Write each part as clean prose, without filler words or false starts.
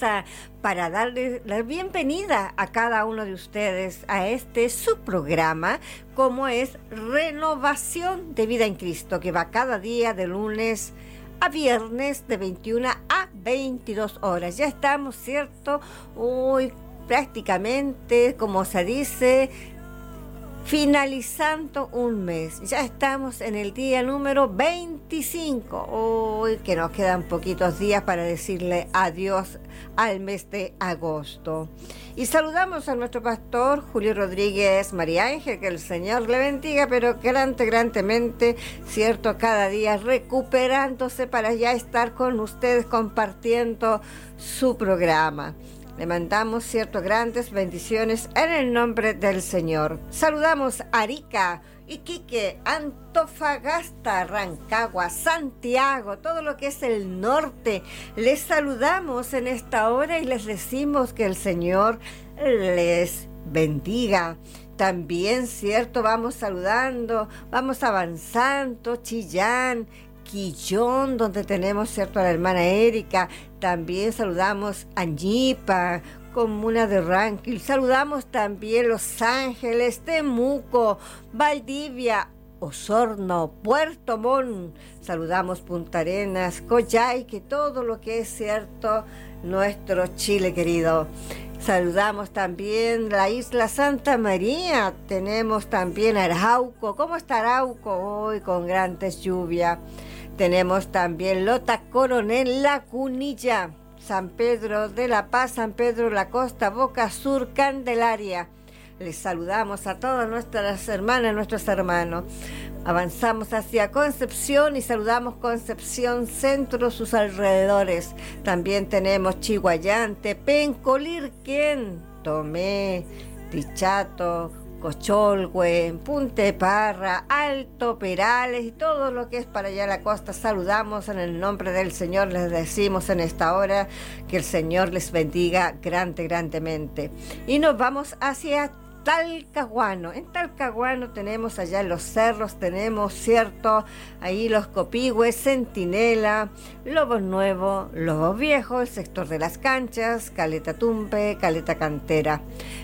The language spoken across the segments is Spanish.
pausa para darle la bienvenida a cada uno de ustedes a este su programa, como es Renovación de Vida en Cristo, que va cada día de lunes a viernes de 21 a 22 horas. Ya estamos, ¿cierto? Hoy prácticamente, como se dice, finalizando un mes. Ya estamos en el día número 25. Hoy que nos quedan poquitos días para decirle adiós al mes de agosto. Y saludamos a nuestro pastor Julio Rodríguez María Ángel, que el Señor le bendiga, pero grandemente, cierto, cada día recuperándose para ya estar con ustedes compartiendo su programa. Le mandamos, cierto, grandes bendiciones en el nombre del Señor. Saludamos a Arica, Iquique, Antofagasta, Rancagua, Santiago, todo lo que es el norte. Les saludamos en esta hora y les decimos que el Señor les bendiga. También, cierto, vamos saludando, vamos avanzando, Chillán, Quillón, donde tenemos, cierto, a la hermana Erika. También saludamos a Ñipa, comuna de Ranquil. Saludamos también Los Ángeles, Temuco, Valdivia, Osorno, Puerto Montt. Saludamos Punta Arenas, Coyhaique, todo lo que es, cierto, nuestro Chile querido. Saludamos también la isla Santa María. Tenemos también Arauco. ¿Cómo está Arauco hoy con grandes lluvias? Tenemos también Lota Coronel, La Cunilla, San Pedro de la Paz, San Pedro la Costa, Boca Sur, Candelaria. Les saludamos a todas nuestras hermanas, nuestros hermanos. Avanzamos hacia Concepción y saludamos Concepción Centro, sus alrededores. También tenemos Chihuayante, Penco, Lirquén, Tomé, Dichato, Cocholhue, Punta Parra, Alto Perales y todo lo que es para allá la costa. Saludamos en el nombre del Señor, les decimos en esta hora que el Señor les bendiga grandemente. Y nos vamos hacia Talcahuano. En Talcahuano tenemos allá en los cerros, tenemos, cierto, ahí los Copihue, Centinela, Lobos Nuevos, Lobos Viejos, el sector de las Canchas, Caleta Tumpe, Caleta Cantera.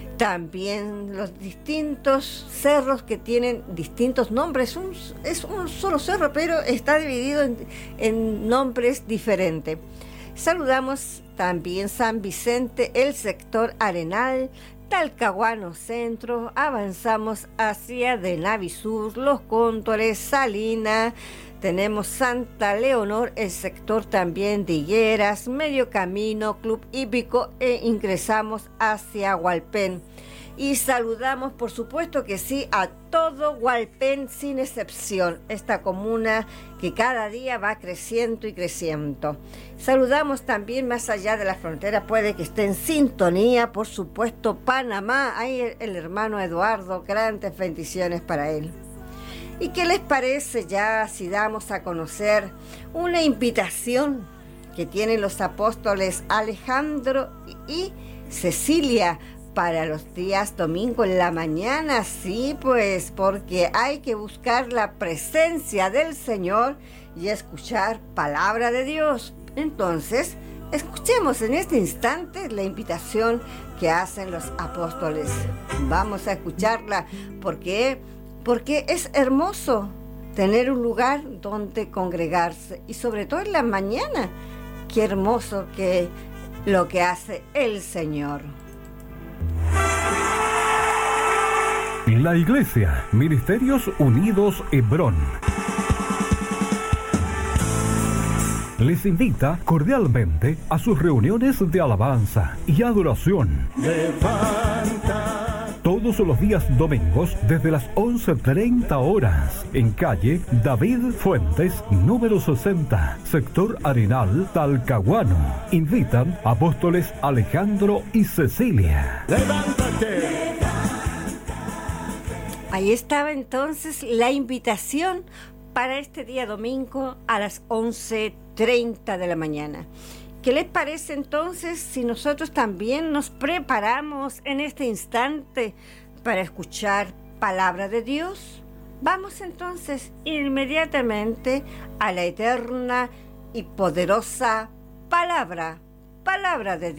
También los distintos cerros que tienen distintos nombres. Es un solo cerro, pero está dividido en nombres diferentes. Saludamos también San Vicente, el sector Arenal, Talcahuano Centro. Avanzamos hacia de Navisur, Los Cóntores, Salina. Tenemos Santa Leonor, el sector también de Higueras, Medio Camino, Club Hípico e ingresamos hacia Hualpén. Y saludamos, por supuesto que sí, a todo Hualpén sin excepción, esta comuna que cada día va creciendo y creciendo. Saludamos también más allá de la frontera, puede que esté en sintonía, por supuesto, Panamá, ahí el hermano Eduardo, grandes bendiciones para él. ¿Y qué les parece ya si damos a conocer una invitación que tienen los apóstoles Alejandro y Cecilia para los días domingo en la mañana? Sí, pues porque hay que buscar la presencia del Señor y escuchar palabra de Dios. Entonces, escuchemos en este instante la invitación que hacen los apóstoles. Vamos a escucharla porque es hermoso tener un lugar donde congregarse y sobre todo en la mañana. Qué hermoso que lo que hace el Señor. La Iglesia Ministerios Unidos Hebrón les invita cordialmente a sus reuniones de alabanza y adoración. Todos los días domingos desde las 11:30 horas en calle David Fuentes, número 60, sector Arenal, Talcahuano. Invitan apóstoles Alejandro y Cecilia. ¡Levántate! Ahí estaba entonces la invitación para este día domingo a las 11:30 de la mañana. ¿Qué les parece entonces si nosotros también nos preparamos en este instante para escuchar palabra de Dios? Vamos entonces inmediatamente a la eterna y poderosa palabra de Dios.